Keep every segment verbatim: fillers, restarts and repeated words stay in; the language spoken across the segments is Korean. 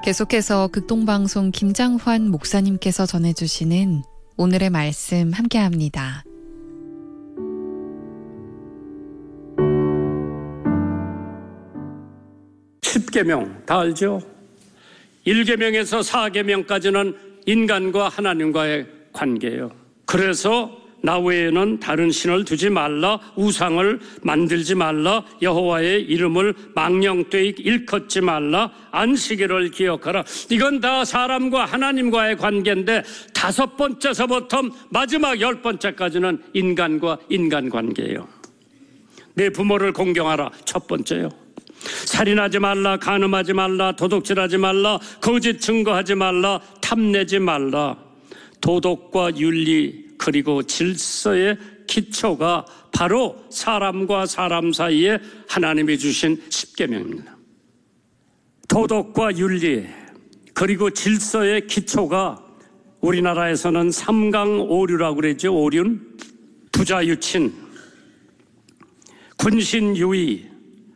계속해서 극동방송 김장환 목사님께서 전해주시는 오늘의 말씀 함께합니다. 십계명 다 알죠? 일계명에서 사계명까지는 인간과 하나님과의 관계예요. 그래서 나 외에는 다른 신을 두지 말라, 우상을 만들지 말라, 여호와의 이름을 망령되이 일컫지 말라, 안식일을 기억하라. 이건 다 사람과 하나님과의 관계인데 다섯 번째서부터 마지막 열 번째까지는 인간과 인간관계예요. 내 부모를 공경하라, 첫 번째요. 살인하지 말라, 간음하지 말라, 도둑질하지 말라, 거짓 증거하지 말라, 탐내지 말라. 도덕과 윤리 그리고 질서의 기초가 바로 사람과 사람 사이에 하나님이 주신 십계명입니다. 도덕과 윤리 그리고 질서의 기초가 우리나라에서는 삼강오류라고 그러죠. 오륜, 부자유친, 군신유의,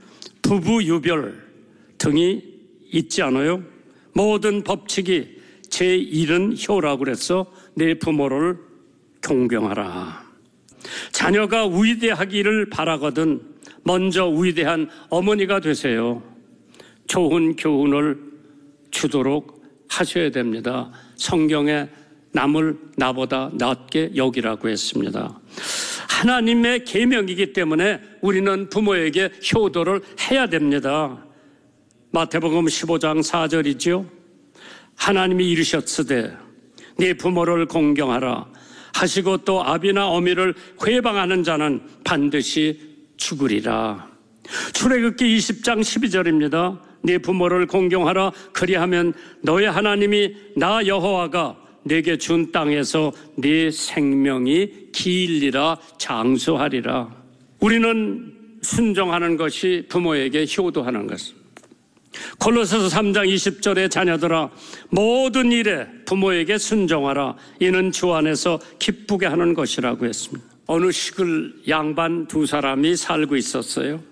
부부유별 등이 있지 않아요? 모든 법칙이 제일은 효라고 그래서 내 부모를 존경하라. 자녀가 위대하기를 바라거든 먼저 위대한 어머니가 되세요. 좋은 교훈을 주도록 하셔야 됩니다. 성경에 남을 나보다 낫게 여기라고 했습니다. 하나님의 계명이기 때문에 우리는 부모에게 효도를 해야 됩니다. 마태복음 십오 장 사 절이죠. 하나님이 이르셨으되 네 부모를 공경하라 하시고 또 아비나 어미를 회방하는 자는 반드시 죽으리라. 출애굽기 이십 장 십이 절입니다. 네 부모를 공경하라. 그리하면 너의 하나님이 나 여호와가 내게 준 땅에서 네 생명이 길리라 장수하리라. 우리는 순종하는 것이 부모에게 효도하는 것입니다. 골로새서 삼 장 이십 절에 자녀들아 모든 일에 부모에게 순종하라. 이는 주 안에서 기쁘게 하는 것이라고 했습니다. 어느 시골 양반 두 사람이 살고 있었어요.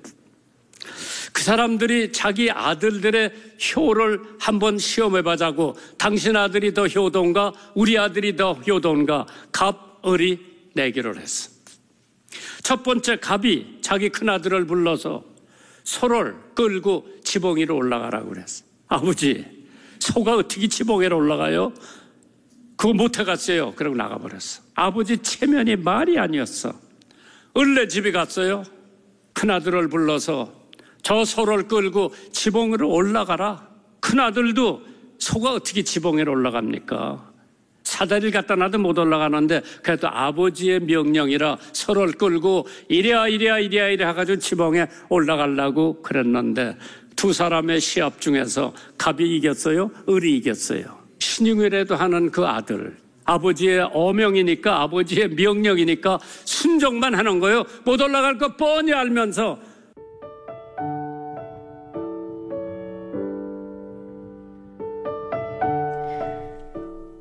그 사람들이 자기 아들들의 효를 한번 시험해보자고, 당신 아들이 더 효도인가 우리 아들이 더 효도인가 갑을이 내기를 했어. 첫 번째 갑이 자기 큰아들을 불러서 소를 끌고 지붕 위로 올라가라고 그랬어. 아버지, 소가 어떻게 지붕 위로 올라가요? 그거 못 해갔어요. 그러고 나가버렸어. 아버지 체면이 말이 아니었어. 을내 집에 갔어요. 큰아들을 불러서 저 소를 끌고 지붕 위로 올라가라. 큰아들도 소가 어떻게 지붕 위로 올라갑니까? 사다리를 갖다 놔도 못 올라가는데 그래도 아버지의 명령이라 소를 끌고 이래야 이래야 이래야 이래야 해가지고 지붕에 올라가려고 그랬는데 두 사람의 시합 중에서 갑이 이겼어요? 을이 이겼어요. 신용이라도 하는 그 아들, 아버지의 어명이니까 아버지의 명령이니까 순종만 하는 거예요. 못 올라갈 거 뻔히 알면서.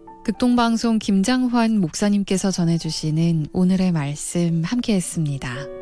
극동방송 김장환 목사님께서 전해주시는 오늘의 말씀 함께했습니다.